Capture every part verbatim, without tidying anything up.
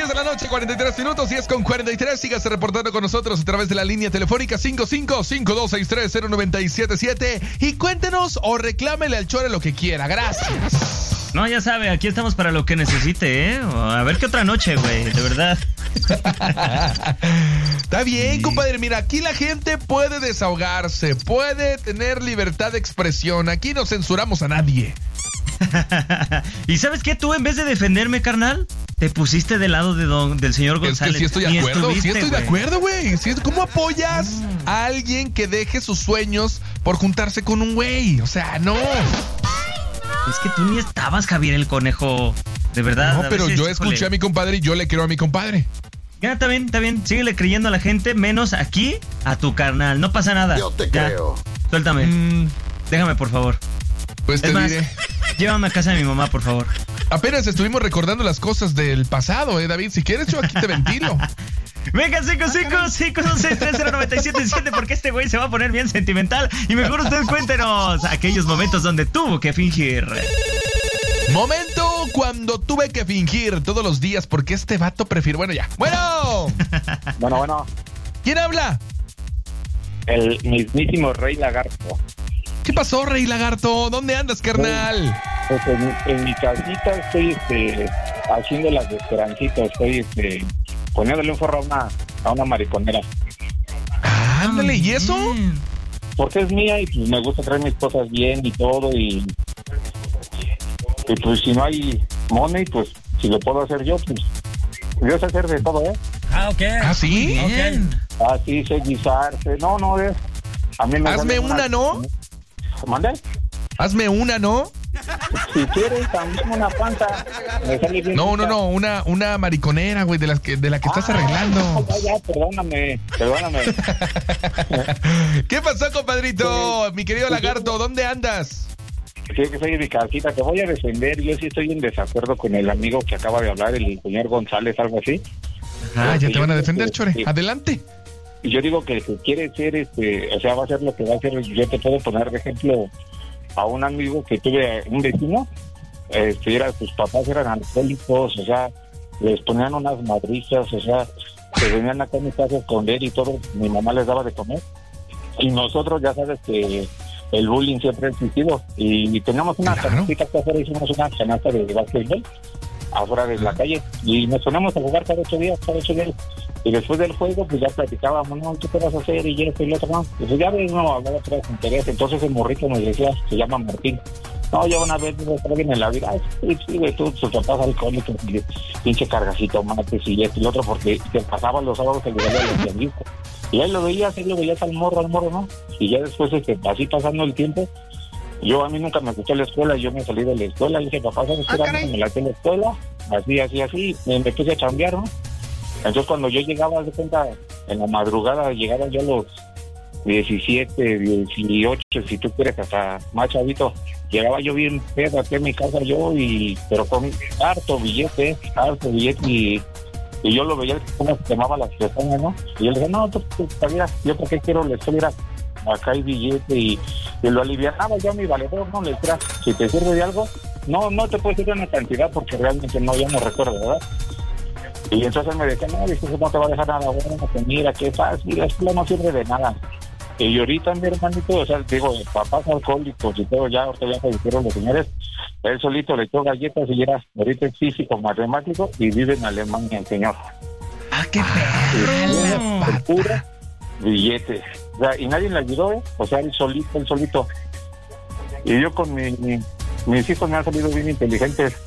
diez de la noche, cuarenta y tres minutos, diez con cuarenta y tres. Sígase reportando con nosotros a través de la línea telefónica cinco cinco cinco dos seis tres cero nueve siete siete y cuéntenos o reclámele al Chore lo que quiera. Gracias. No, ya sabe, aquí estamos para lo que necesite, ¿eh? A ver qué otra noche, güey, de verdad. Está bien, compadre. Mira, aquí la gente puede desahogarse, puede tener libertad de expresión. Aquí no censuramos a nadie. ¿Y sabes qué? Tú, en vez de defenderme, carnal, te pusiste del lado de don, del señor González. Es que sí estoy de acuerdo, sí estoy de acuerdo, güey. Sí, ¿cómo apoyas mm. a alguien que deje sus sueños por juntarse con un güey? O sea, no. Es que tú ni estabas, Javier el Conejo. De verdad. No, pero veces, yo escuché híjole. a mi compadre y yo le creo a mi compadre. Ya, está bien, está bien. Síguele creyendo a la gente, menos aquí a tu carnal. No pasa nada. Yo te ya. creo. Suéltame. Mm. Déjame, por favor. Pues es te más, diré. Llévame a casa de mi mamá, por favor. Apenas estuvimos recordando las cosas del pasado, ¿eh, David? Si quieres, yo aquí te ventilo. Venga, cinco cinco cinco dos seis tres cero nueve siete siete, porque este güey se va a poner bien sentimental. Y mejor usted cuéntenos aquellos momentos donde tuvo que fingir. Momento cuando tuve que fingir todos los días, porque este vato prefiere... Bueno, ya. Bueno. Bueno, bueno. ¿Quién habla? El mismísimo Rey Lagarto. ¿Qué pasó, Rey Lagarto? ¿Dónde andas, carnal? Pues, pues en, en mi casita estoy este, haciendo las de Esperancito. Estoy este, poniéndole un forro a una, a una mariconera. Ah, ándale, ¿y eso? Porque es mía y pues me gusta traer mis cosas bien y todo. Y, y pues si no hay money, pues si lo puedo hacer yo, pues yo sé hacer de todo, ¿eh? Ah, ok. ¿Ah, sí? Bien. Ah, sí, sé guisarse. No, no, es... A mí me Hazme una, una, ¿no? ¿Mande? Hazme una, ¿no? Si quieres, también una panza. Me sale bien. No, no, no, una, una mariconera, güey, de las que, de la que ah, estás arreglando. Ya, ya, perdóname, perdóname. ¿Qué pasó, compadrito? Sí. Mi querido Lagarto, ¿dónde andas? Sí, que soy de mi casita, te voy a defender. Yo sí estoy en desacuerdo con el amigo que acaba de hablar, el señor González, algo así. Ah, ya te van a defender, Chore. Sí. Adelante. Yo digo que si quiere ser, este, o sea, va a ser lo que va a hacer. Yo te puedo poner de ejemplo a un amigo que tuve, un vecino, este, era, sus papás eran alcohólicos, o sea, les ponían unas madrizas, o sea, se venían acá en mi casa a esconder y todo, mi mamá les daba de comer. Y nosotros, ya sabes que el bullying siempre ha existido. Y, y teníamos una claro. canastita que afuera, hicimos una canasta de básquetbol afuera de la calle y nos ponemos a jugar cada ocho días, cada ocho días. Y después del juego, pues ya platicábamos, no, ¿qué te vas a hacer? Y esto y lo otro, no. Pues ya ves, no, hablaba otra vez interés. Entonces el morrito nos decía, se llama Martín. No, ya van a ver, no está bien en la vida. Ay, sí, sí, güey, tú, tus papás alcohólicos, y pinche cargacito, mates y esto y lo otro, porque te pasaban los sábados que le daban los tianguistas. Y ahí lo veías, ahí lo veías al morro, al morro, ¿no? Y ya después, este, así pasando el tiempo, yo a mí nunca me gustó la escuela, yo me salí de la escuela, y dije, papá, ¿sabes qué? Ah, me la en la escuela, así, así, así, me, me puse a chambear, ¿no? Entonces cuando yo llegaba, de cuenta, en la madrugada, llegaba yo a los diecisiete, dieciocho, si tú quieres, hasta más chavito, llegaba yo bien pedo aquí en mi casa yo, y pero con harto billete, harto billete, y, y yo lo veía como se quemaba las pestañas, ¿no? Y yo le dije, no, tú, tú, mira, yo porque quiero la escuela, acá hay billete, y, y lo alivianaba yo a mi valedor, ¿no? Le decía, si te sirve de algo, no, no te puedo decir una cantidad porque realmente no, ya no recuerdo, ¿verdad? Y entonces me decía, no, dice, no te va a dejar nada bueno, que mira, qué fácil, la escuela no sirve de nada. Y ahorita mi hermanito, o sea, digo, papás alcohólicos y todo, ya, ahorita ya se dijeron los señores, él solito le echó galletas y era, ahorita es físico, matemático, y vive en Alemania el señor. ¡Ah, qué perro! El puro billetes. O sea, y nadie le ayudó, ¿eh? O sea, él solito, él solito. Y yo con mi, mi mis hijos me han salido bien inteligentes.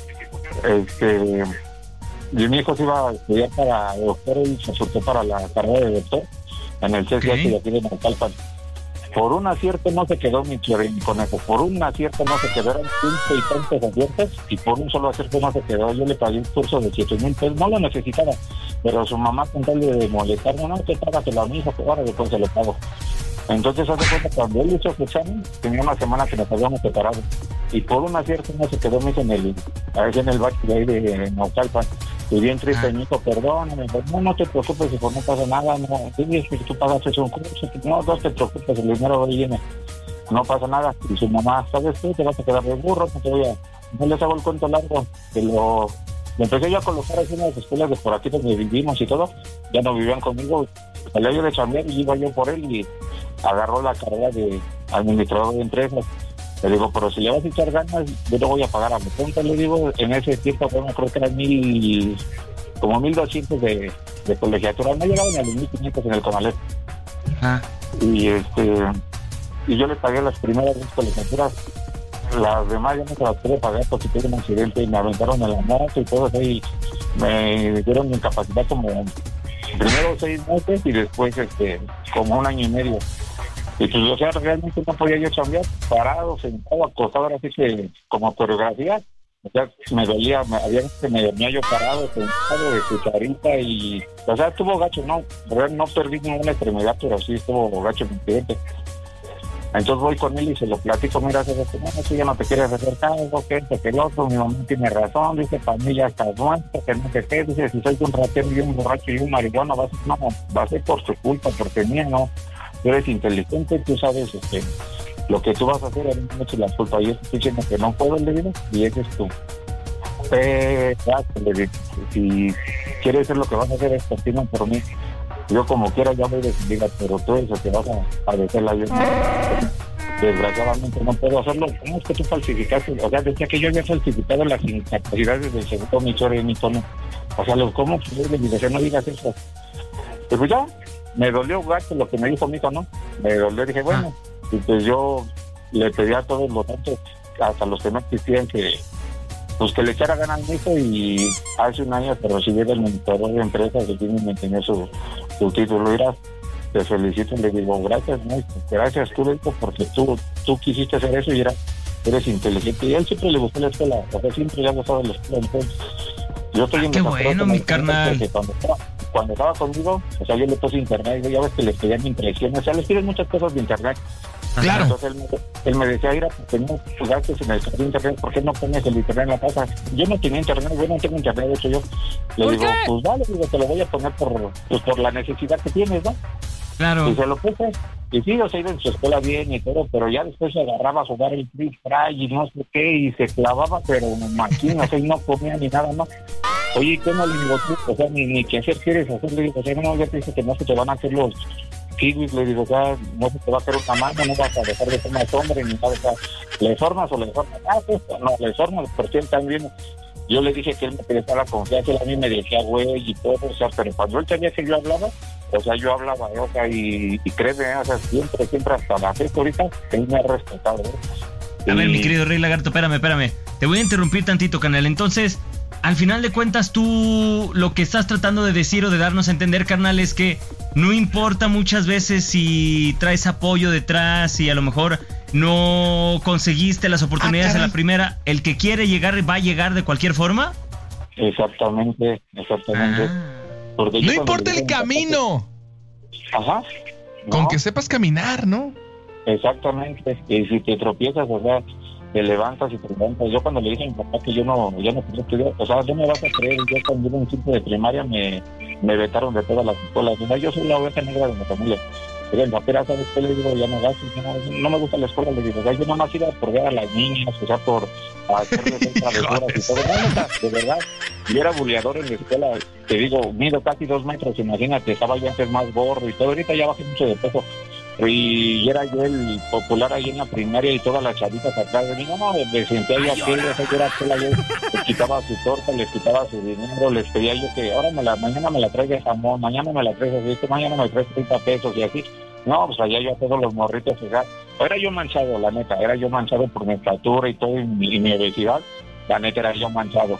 Este... Y mi hijo se iba a estudiar para doctor y se acercó para la carrera de doctor en el C S H de aquí de Naucalpan. Por un acierto no se quedó mi Chorín Conejo, por un acierto no se quedó, eran quince y tantos aciertos, y por un solo acierto no se quedó. Yo le pagué un curso de siete mil pesos, no lo necesitaba, pero su mamá, con tal de molestarme, no, te págatelo a mi hijo, que ahora después se lo pago. Entonces, hace cuenta, cuando él hizo su examen, tenía una semana que nos habíamos separado, y por un acierto no se quedó, me hizo en el, en el bache de ahí de Naucalpan. Y bien triste, me dijo, perdóname, no, no te preocupes, hijo, no pasa nada, no, sí, es que tú pagaste un curso, no, no te preocupes, el dinero ahí viene, no pasa nada. Y su mamá, ¿sabes qué? Te vas a quedar de burro, no te voy a, no les hago el cuento largo, que lo, me empecé yo a colocar así en las escuelas de por aquí donde vivimos y todo, ya no vivían conmigo, salía yo de chambear y iba yo por él y agarró la carrera de administrador de empresas. Le digo, pero si le vas a echar ganas, yo le voy a pagar a mi cuenta. Le digo, en ese tiempo, bueno, creo que eran mil, como mil doscientos de, de colegiatura, no llegaban a los mil quinientos en el Conalep. Ah. Y este, y yo le pagué las primeras dos colegiaturas, las demás ya no se las pude pagar porque tuve un accidente y me aventaron en la moto y todo eso, y me dieron incapacidad como primero seis meses y después este como un año y medio. Y pues, o sea, realmente no podía yo chambear, parado, sentado, acostado, ahora sí que como coreografía, o sea, me dolía, me, había que me dormía yo parado, sentado, de cucharita y, o sea, estuvo gacho, no, no perdí ninguna extremidad, pero sí estuvo gacho el incidente. Entonces voy con él y se lo platico, mira, se dice, no, si ya no te quieres hacer cargo, que esto, que el otro, mi mamá tiene razón, dice, para mí ya estás muerto, que no sé qué, dice, si soy un ratero y un borracho y un marihuana, va a ser, no, va a ser por tu culpa, porque mía no. Tú eres inteligente, tú sabes este, lo que tú vas a hacer, a mí no me eches la culpa. Yo estoy diciendo que no puedo, le digo, y ese es tú. Pedazo, le digo, si quieres hacer lo que vas a hacer, es continúa por mí. Yo como quiera ya voy a decidir, pero tú eres el que vas a padecer la ayuda. Desgraciadamente no puedo hacerlo. ¿Cómo es que tú falsificaste? O sea, decía que yo había falsificado las incapacidades del segundo emisor y mi tono. O sea, lo, ¿cómo? Le digo, no digas eso. Pero ya, me dolió gacho lo que me dijo mi hijo, ¿no? Me dolió, dije, bueno, ah. y pues yo le pedí a todos los tantos, hasta los que no existían, que pues que le echara ganas a mi hijo, y hace un año que recibí del administrador de empresas que tiene me enseñó su, su título. Mira, te felicito, le digo, gracias, ¿no? Gracias tú, hijo, porque tú, tú quisiste hacer eso y era, eres inteligente. Y a él siempre le gustó la escuela, o sea, siempre le ha gustado la escuela. Entonces, yo estoy en qué bueno, mi carnal. Cuando estaba, cuando estaba conmigo, o sea, yo le puse internet, y ya ves que les pedían impresiones, o sea, les piden muchas cosas de internet. Claro. Entonces él me, él me decía, mira, pues no gastes en el de internet, ¿por qué no pones el internet en la casa? Yo no tenía internet, yo no tengo internet, de hecho yo le digo, qué? pues vale, digo, te lo voy a poner por, pues, por la necesidad que tienes, ¿no? Claro. Y se lo puse, y sí, o sea, iba en su escuela bien y todo, pero ya después se agarraba a jugar el Free Fry y no sé qué, y se clavaba, pero máquina, o sea, y no comía ni nada más. Oye, ¿qué no le digo tú? O sea, ni, ni qué hacer quieres hacer, le digo, o sea, no, ya te dije que no se te van a hacer los kiwis, le digo, o sea, no se te va a hacer una mano, no vas a dejar de ser más hombre, ni nada, o sea, ¿le formas o le formas? Ah, pues, no, le formas, por si él también. Yo le dije que él me quería dar la confianza, él a mí me decía güey y todo, o sea, pero cuando él tenía que yo hablaba, o sea, yo hablaba, ¿eh? O sea, y, y créeme, o sea, siempre, siempre hasta la fecha ahorita, él me ha respetado, ¿eh? A y... ver, mi querido Rey Lagarto, espérame, espérame, te voy a interrumpir tantito, canal. Entonces, al final de cuentas, tú lo que estás tratando de decir o de darnos a entender, carnal, es que no importa muchas veces si traes apoyo detrás y a lo mejor no conseguiste las oportunidades ah, en la primera, el que quiere llegar va a llegar de cualquier forma. Exactamente, exactamente. Ah. Porque no importa el camino. Ajá. No. Con que sepas caminar, ¿no? Exactamente. Y si te tropiezas, o sea, te levantas y te levantas. Yo cuando le dije a mi papá que yo no, yo no quería estudiar, o sea, no me vas a creer, yo cuando iba en quinto de primaria me, me vetaron de todas las escuelas. O sea, yo soy la oveja negra de mi familia. Pero en papel, ¿sabes qué? Le digo, ya no gastes, no, no me gusta la escuela, le digo, o sea, yo nada más iba por ver a las niñas, o sea, por hacerles travesuras y todo. No, no, de verdad, yo era buleador en la escuela, te digo, mido casi dos metros, imagínate, estaba yo antes más gordo y todo, ahorita ya bajé mucho de peso. Y era yo el popular ahí en la primaria y todas las chavitas atrás de mí, no, no, me senté ahí aquí, yo era aquella, yo les quitaba su torta, les quitaba su dinero, les pedía yo que ahora me la, mañana me la traes de jamón, mañana me la traes así, mañana me traes treinta pesos y así. No, pues allá yo a todos los morritos, o sea, era yo manchado, la neta, era yo manchado por mi estatura y todo, y mi, y mi obesidad, la neta era yo manchado.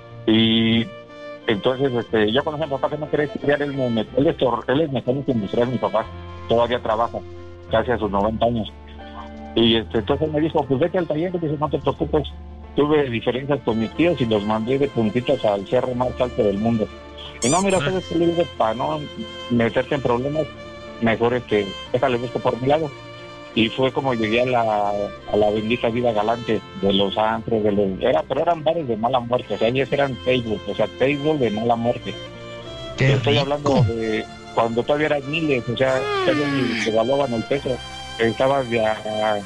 Y entonces, este, yo conocí a mi papá que no quería estudiar, él, me, él, es, él es mecánico industrial, mi papá, todavía trabaja, casi a sus noventa años. Y este, entonces me dijo, pues vete al taller, y dice, no te preocupes, tuve diferencias con mis tíos y los mandé de puntitas al cerro más alto del mundo. Y no, mira, ¿sabes qué le digo? Para no meterte en problemas, mejor este, déjale busco por mi lado. Y fue como llegué a la, a la bendita vida galante de los antros, de los, era, pero eran bares de mala muerte, o sea, ellos eran tables, o sea, tables de mala muerte. Qué Estoy rico. Hablando de cuando todavía eran miles, o sea, ellos se evaluaban el peso, estabas de a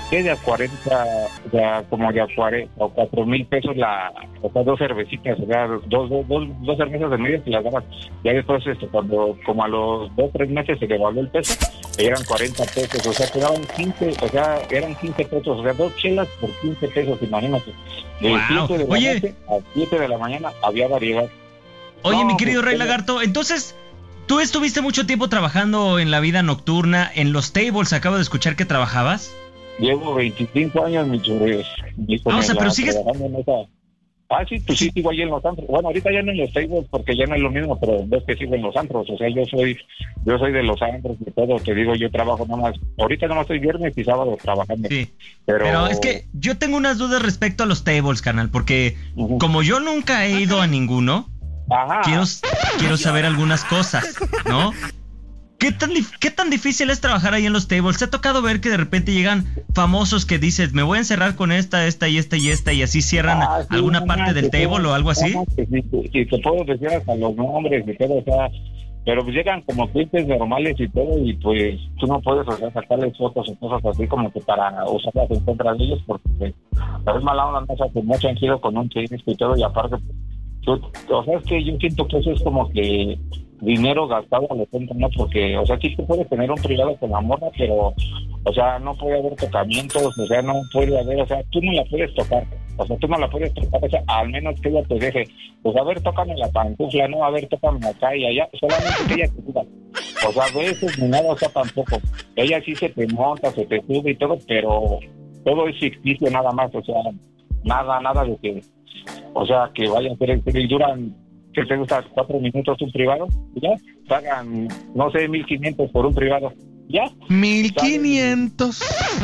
¿qué? De a cuarenta, o sea, como de a cuarenta o cuatro mil pesos la, o sea, dos cervecitas, o sea, dos, dos, dos, dos cervezas de medio que las daban. Ya después, esto, cuando, como a los dos, tres meses se devaluó el peso, eran cuarenta pesos, o sea, te daban quince, o sea, eran quince pesos, o sea, dos chelas por quince pesos, imagínate. De Wow. siete de la Oye. noche a siete de la mañana había variedad. Oye, No, mi querido pues, Rey Lagarto, entonces, tú estuviste mucho tiempo trabajando en la vida nocturna, en los tables, acabo de escuchar que trabajabas. Llevo veinticinco años, mi churres. Ah, o sea, pero sigues... En esa... Ah, sí, pues sí, sigo ahí en los antros. Bueno, ahorita ya no en los tables porque ya no es lo mismo, pero ves que sigo en los antros. O sea, yo soy yo soy de los antros y todo. Te digo, yo trabajo nada más. Ahorita nada más estoy viernes y sábado trabajando. Sí, pero... pero es que yo tengo unas dudas respecto a los tables, canal, porque uh-huh. como yo nunca he ido a ninguno, Ajá. quiero, quiero saber algunas cosas, ¿no? ¿Qué tan, ¿Qué tan difícil es trabajar ahí en los tables? ¿Te ha tocado ver que de repente llegan famosos que dices, me voy a encerrar con esta, esta y esta y esta, y así cierran ah, sí, alguna no, parte no, del table no, o algo así? No, sí, sí, sí, te puedo decir hasta los nombres y todo, o sea, pero pues llegan como clientes normales y todo, y pues tú no puedes, o sea, sacarles fotos o cosas así como que para usarlas en contra de ellos, porque pues, es mala onda, no, o sea, que mucho han sido con un chisme y todo, y aparte, pues, tú, o sea, es que yo siento que eso es como que dinero gastado a lo tonto, ¿no? Porque, o sea, sí tú puedes tener un privado con la morra, pero, o sea, no puede haber tocamientos, o sea, no puede haber, o sea, tú no la puedes tocar, o sea, tú no la puedes tocar, o sea, al menos que ella te deje, pues, a ver, tócame la pantufla, no, a ver, tócame acá y allá, solamente que ella te diga, o sea, a veces ni nada, o sea, tampoco, ella sí se te monta, se te sube y todo, pero todo es ficticio nada más, o sea, nada, nada de que, o sea, que vayan a hacer, y duran, que te gusta cuatro minutos un privado, ya, pagan, no sé, mil quinientos por un privado, ya. Mil quinientos.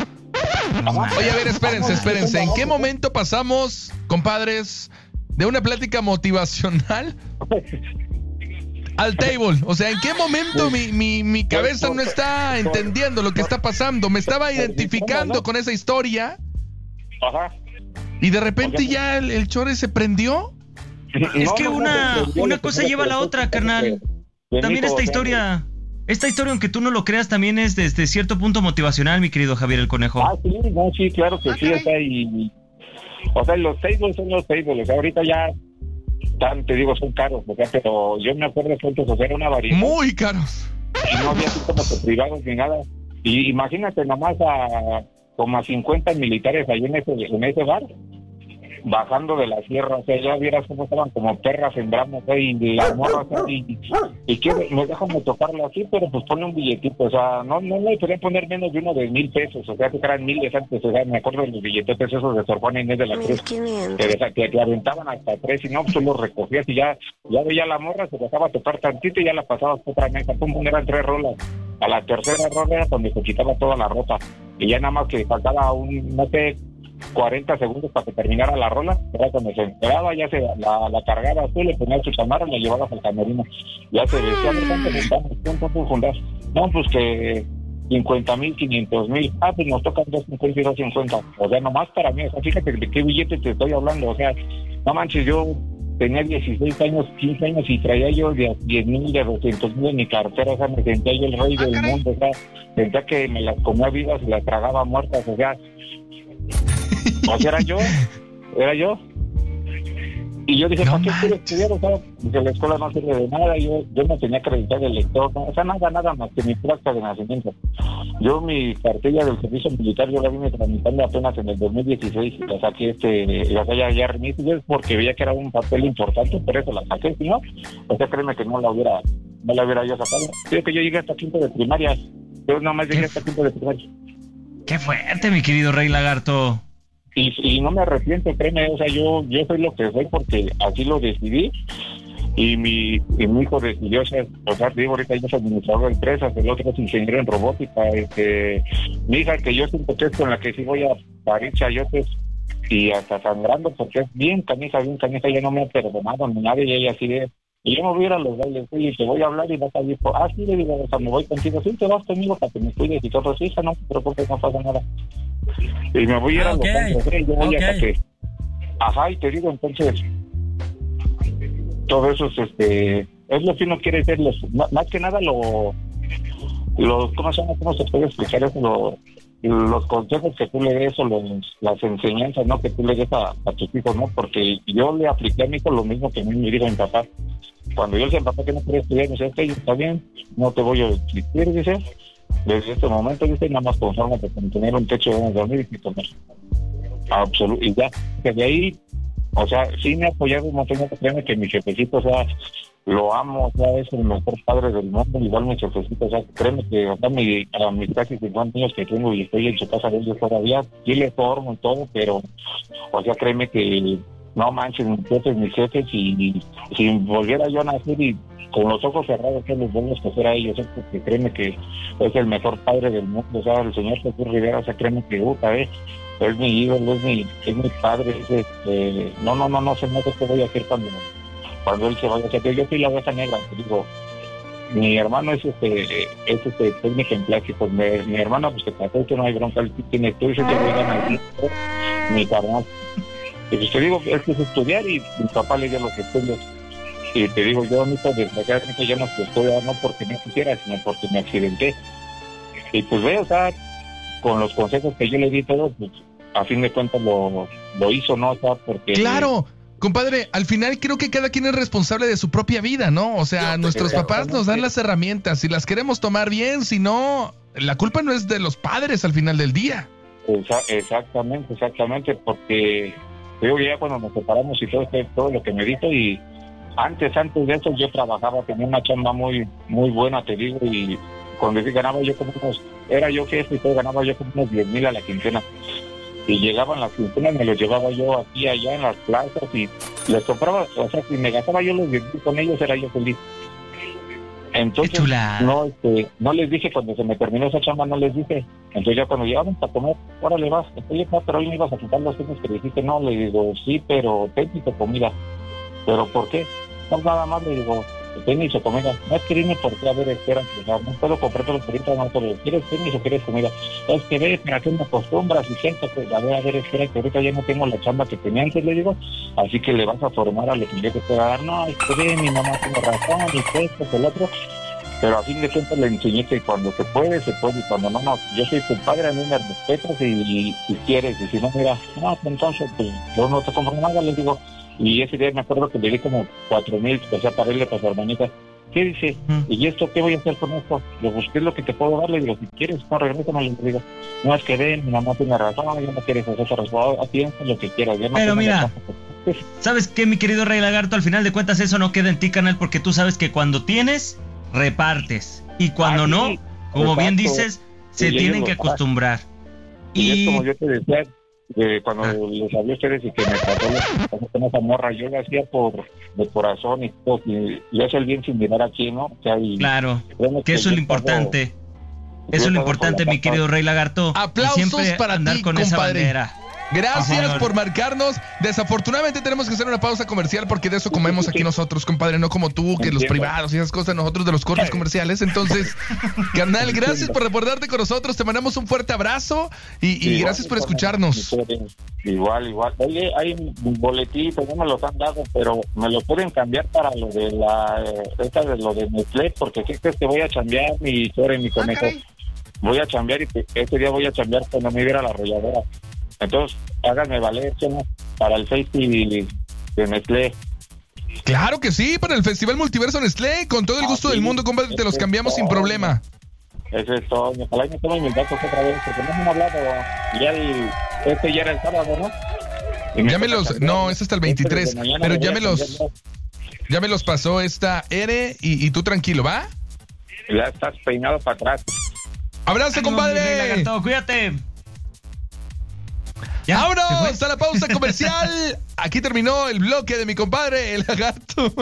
Oye, a ver, espérense, espérense. ¿En qué momento pasamos, compadres, de una plática motivacional al table? O sea, ¿en qué momento mi, mi, mi cabeza no está entendiendo lo que está pasando? Me estaba identificando con esa historia. Ajá. Y de repente ya el, el chore se prendió. Es que una, una cosa lleva a la otra, carnal. También esta historia, esta historia, aunque tú no lo creas, también es desde cierto punto motivacional, mi querido Javier el Conejo. Ah, sí, no, sí, claro que sí, o sea, y, o sea, los tables son los tables, o sea, ahorita ya, tan, te digo, son caros, o sea, pero yo me acuerdo que antes, o sea, era una variedad. Muy caros. Y no había así como que privados ni nada. Y imagínate nomás a como a cincuenta militares ahí en ese, en ese bar, bajando de la sierra, o sea, ya vieras cómo estaban como perras en bramos, ¿eh? Y la morra, o sea, y, y que me déjame tocarlo así, pero pues pone un billetito, o sea, no no le podía poner menos de uno de mil pesos, o sea, que eran miles antes, o sea, me acuerdo de los billetotes esos de Sor Juana Inés de la Cruz, que, que, que aventaban hasta tres, y no, pues tú los recogías y ya, ya veía la morra, se dejaba tocar tantito y ya la pasabas por otra mesa, pum, pum, eran tres rolas. A la tercera rola era donde se quitaba toda la ropa, y ya nada más que faltaba un, no sé, cuarenta segundos para que terminara la rola, era cuando se enteraba, ya se la, la cargaba tú, le ponías su chamarra y la llevabas al camerino, ya se decía, ¿cuánto juntas? No, pues que cincuenta mil, quinientos mil, ah, pues nos tocan dos cincuenta y dos cincuenta, o sea, nomás para mí, o sea, fíjate de qué billete te estoy hablando, o sea, no manches, yo tenía dieciséis años, quince años y traía yo de diez mil, de doscientos mil en mi cartera, o sea, me sentía yo el rey ah, del caray. mundo, o sea, sentía que me las comía vivas y las tragaba muertas, o sea, o sea, era yo, era yo. Y yo dije, no, ¿para qué quiero estudiar? O sea, porque la escuela no sirve de nada, yo, yo no tenía acreditado de lector, ¿no? O sea, nada, nada más que mi placa de nacimiento. Yo mi cartilla del servicio militar, yo la vine tramitando apenas en el dos mil dieciséis, y la saqué, este, la ya, ya remito, porque veía que era un papel importante, por eso la saqué, si no, o sea, créeme que no la hubiera, no la hubiera yo sacado. Creo que yo llegué hasta quinto de primaria, yo nomás llegué hasta quinto de primaria. ¡Qué fuerte, mi querido Rey Lagarto! Y, y no me arrepiento, créeme, o sea, yo yo soy lo que soy porque así lo decidí, y mi y mi hijo decidió, o sea, o sea, digo, ahorita yo soy administrador de empresas, el otro es ingeniero en robótica, este, mi hija, que yo siento que es con la que sí voy a parir chayotes y hasta sangrando, porque es bien canija, bien canija, ella no me ha perdonado ni nadie, y ella así de, y yo me voy a ir a los bailes, y te voy a hablar y vas a decir, ah, sí, le digo, o sea, me voy contigo, sí, te vas conmigo para que me cuides y todo, sí, hija, no te preocupes, no pasa nada. Y me voy a ir a okay. los bancos, yo voy okay. hasta que, ajá, y te digo, entonces, todo eso es, este, es lo que uno quiere ser, los, más que nada lo, los, ¿cómo se llama? ¿Cómo se puede explicar eso? Lo, los consejos que tú le des o los, las enseñanzas, ¿no? Que tú le des a, a tus hijos, ¿no? Porque yo le apliqué a mi hijo lo mismo que a mí me dijo mi papá. Cuando yo le dije a mi papá que no quería estudiar, me decía, ok, está bien, no te voy a exigir, dice. Desde este momento, dice, nada más confórmate con tener un techo donde dormir y comer. Absoluto. Y ya, que de ahí, o sea, sí me ha apoyado un montón, que créeme que mi jefecito, o sea, lo amo, o sea, es el mejor padre del mundo, igual mi jefecito, o sea, créeme que, o sea, mi, a mis casi cincuenta años que tengo y estoy en su casa de ellos todavía, sí le formo y todo, pero, o sea, créeme que no manches, mis jefes, mis jefes, y, y si volviera yo a nacer y con los ojos cerrados, que les vuelvo a escoger a ellos, ¿eh? Porque créeme que es el mejor padre del mundo, o sea, el señor Jesús Rivera, o sea, créeme que, puta, eh, es mi ídolo, es mi, es mi padre, es este, no, no, no, no sé, no sé qué voy a hacer cuando, cuando él se vaya a hacer. Yo soy la oveja negra, te digo, mi hermano es este, es este técnico en plásticos, mi, mi hermano pues se casó, que no hay bronca, él tiene estudios, yo voy a ganar mi carnal. Y pues te digo, es que es estudiar y mi papá le dio los estudios. Y te digo, yo, mi hijo, desgraciadamente ya no estudiaba, no porque no quisiera, sino porque me accidenté. Y pues veo, o sea, con los consejos que yo le di todo, pues a fin de cuentas lo, lo hizo, ¿no? O sea, porque... Claro, compadre, al final creo que cada quien es responsable de su propia vida, ¿no? O sea, nuestros papás nos dan las herramientas, si las queremos tomar bien, si no, la culpa no es de los padres al final del día. Esa, exactamente, exactamente, porque digo que ya cuando nos separamos y todo, todo lo que me dijo, y antes, antes de eso yo trabajaba, tenía una chamba muy, muy buena, te digo, y cuando ganaba yo como unos, era yo jefe y todo, ganaba yo como unos diez mil a la quincena. Y llegaban las quincenas, me los llevaba yo aquí, allá en las plazas y les compraba, o sea, si me gastaba yo los diez mil con ellos, era yo feliz. Entonces, no, este, no les dije, cuando se me terminó esa chamba, no les dije. Entonces ya cuando llegaban para comer, órale vas, oye, no, pero hoy me ibas a quitar los tenis que dijiste, no, le digo, sí, pero tenis o comida. ¿Pero por qué? No, nada más, le digo, tenis o comida. No es que dime por qué, a ver, espera, o sea, no puedo comprarte los peritos, no puedo. ¿Quieres tenis o quieres comida? Es que ves, ¿para qué me acostumbras? Y gente, pues, a ver, a ver, espera, que ahorita ya no tengo la chamba que tenía antes, le digo, así que le vas a formar a lo que yo te pueda dar. No, es que ve, mi mamá tiene razón, y esto, que el otro. Pero a fin de cuentas le enseñé que cuando se puede, se puede, y cuando no, no. Yo soy tu padre, a mí me respetas y, y, y quieres, y si no, mira, no, entonces, pues, yo no te compro nada, le digo. Y ese día me acuerdo que le di como cuatro mil, o sea, para él, para su hermanita. ¿Qué dice? Mm. ¿Y esto qué voy a hacer con esto? Le digo, ¿qué es lo que te puedo dar? Le digo, si quieres, no, regrésame. Le digo, no, es que ven, mi mamá tiene razón, yo no quieres hacer esa razón, piensa lo que quieras. No. Pero mira, ¿sabes qué, mi querido Rey Lagarto? Al final de cuentas eso no queda en ti, canal, porque tú sabes que cuando tienes, repartes. Y cuando ah, no, sí, como exacto. Bien dices, se sí, tienen que acostumbrar. Y, y es como yo te decía, que cuando ah. les hablé a ustedes y que me trató con esa morra, yo lo hacía por de corazón y todo, y, y hace el bien sin mirar aquí, ¿no? O sea, y, claro, que, que eso es lo importante. Pago, eso es lo importante, mi querido Rey Lagarto. Aplausos para andar ti, con compadre. Esa bandera. Gracias Ajá. por marcarnos. Desafortunadamente tenemos que hacer una pausa comercial porque de eso comemos aquí nosotros, compadre, no como tú, que los privados y esas cosas, nosotros de los cortes comerciales. Entonces, carnal, gracias por reportarte con nosotros, te mandamos un fuerte abrazo y, y igual, gracias por escucharnos. Igual, igual. Oye, hay boletitos, no me los han dado, pero me lo pueden cambiar para lo de la, esta de lo de Nestlé, porque si es que voy a chambear mi sobre mi conejo. Okay. Voy a chambear y este día voy a chambear cuando me viera la arrolladora. Entonces, háganme valer, ¿no? Para el festival de Nestlé. Claro que sí, para el Festival Multiverso Nestlé, con todo el gusto ah, sí. del mundo, compadre, te los cambiamos sin problema. Eso es todo. Ojalá y me tomen mis datos otra vez, porque no me han hablado. Ya el, este ya era el sábado, ¿no? Ya me los, no, es hasta el veintitrés, este pero ya me los, ya me los pasó esta R y, y tú tranquilo, ¿va? Ya estás peinado para atrás. ¡Abrazo, Ay, compadre! No, cuídate. ¿Ya? ¡Vámonos a la pausa comercial! Aquí terminó el bloque de mi compadre, el lagarto.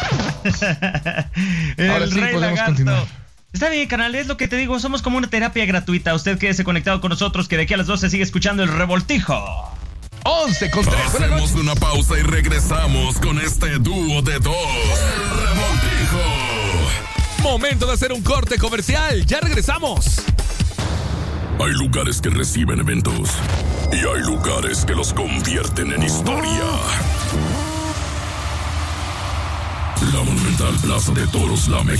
el Ahora sí Rey podemos lagarto. Continuar. Está bien, canal, es lo que te digo, somos como una terapia gratuita. Usted quédese conectado con nosotros, que de aquí a las doce sigue escuchando el Revoltijo. once con tres. Hacemos una pausa y regresamos con este dúo de dos. Revoltijo. Momento de hacer un corte comercial. Ya regresamos. Hay lugares que reciben eventos y hay lugares que los convierten en historia. La Monumental Plaza de Toros La